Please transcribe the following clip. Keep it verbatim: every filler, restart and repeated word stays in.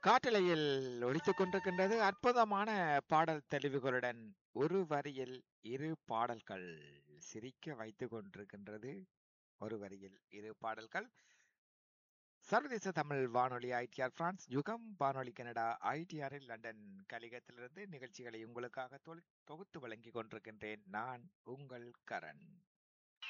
காட்டலையில் ஒலித்துக் கொண்டிருக்கின்றது அற்புதமான பாடல் தெளிவுகளுடன் ஒரு வரியில் இரு பாடல்கள் சிரிக்க வைத்துக் கொண்டிருக்கின்றது. ஒரு வரியில் இரு பாடல்கள். சர்வதேச தமிழ் வானொலி ஐடிஆர் பிரான்ஸ், யுகம் வானொலி கனடா ஐடிஆரில் லண்டன் கலிகத்திலிருந்து நிகழ்ச்சிகளை உங்களுக்காக தொ- தொகுத்து வழங்கிக் கொண்டிருக்கின்றேன். நான் உங்கள் கரண்.